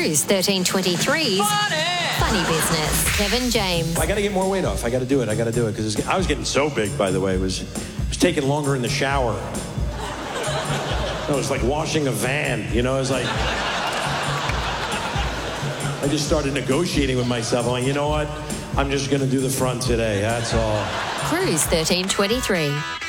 Cruise 1323's Funny Business. Kevin James. I got to get more weight off. I got to do it. Because I was getting so big, by the way. It was taking longer in the shower. It was like washing a van, It was like... I just started negotiating with myself. I'm like, you know what? I'm just going to do the front today. That's all. Cruise 1323.